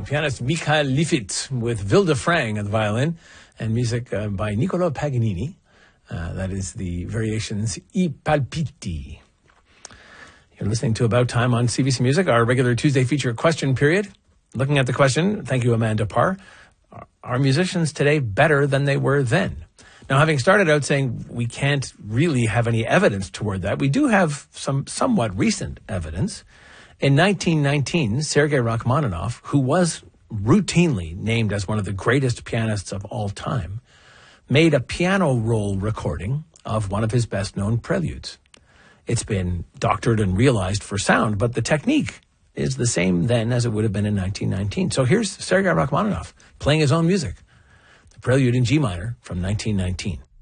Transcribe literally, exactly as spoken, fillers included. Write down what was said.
pianist Mikhail Lifit with Vilde Frang at the violin, and music uh, by Niccolo Paganini. Uh, that is the variations I Palpiti. You're listening to About Time on C B C Music, our regular Tuesday feature question period. Looking at the question, thank you, Amanda Parr. Are musicians today better than they were then? Now, having started out saying we can't really have any evidence toward that, we do have some somewhat recent evidence. In nineteen nineteen, Sergei Rachmaninoff, who was routinely named as one of the greatest pianists of all time, made a piano roll recording of one of his best-known preludes. It's been doctored and realized for sound, but the technique is the same then as it would have been in nineteen nineteen. So here's Sergei Rachmaninoff playing his own music, the prelude in G minor from nineteen nineteen.